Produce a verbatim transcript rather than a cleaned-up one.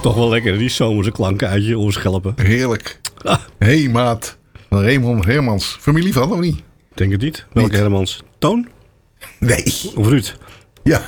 Toch wel lekker, die zomerse klanken uit je oorschelpen. Heerlijk. Ah. Hé, hey, maat. Van Raymond Hermans. Familie van of niet? Denk het niet. Welke Niet. Hermans? Toon? Nee. Of Ruud?